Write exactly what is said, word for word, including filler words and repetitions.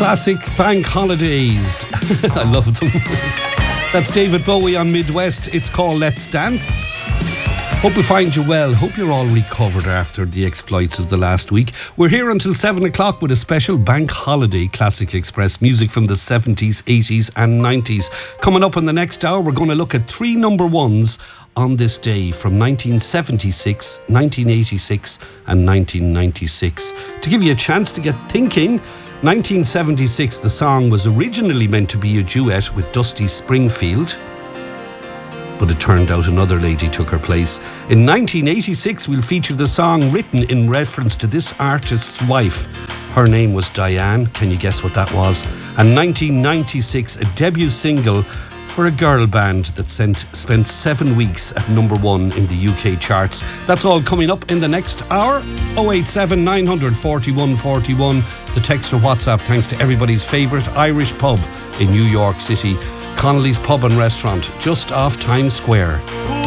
Classic bank holidays. I love them. That's David Bowie on Midwest. It's called Let's Dance. Hope we find you well. Hope you're all recovered after the exploits of the last week. We're here until seven o'clock with a special bank holiday Classic Express music from the seventies, eighties and nineties. Coming up in the next hour, we're going to look at three number ones on this day from nineteen seventy-six, nineteen eighty-six and nineteen ninety-six. To give you a chance to get thinking, nineteen seventy-six, the song was originally meant to be a duet with Dusty Springfield, but it turned out another lady took her place. In nineteen eighty-six, we'll feature the song written in reference to this artist's wife. Her name was Diane. Can you guess what that was? And nineteen ninety-six, a debut single for a girl band that sent, spent seven weeks at number one in the U K charts. That's all coming up in the next hour. oh eight seven, nine four one, four one. The text or WhatsApp, thanks to everybody's favourite Irish pub in New York City, Connolly's Pub and Restaurant, just off Times Square.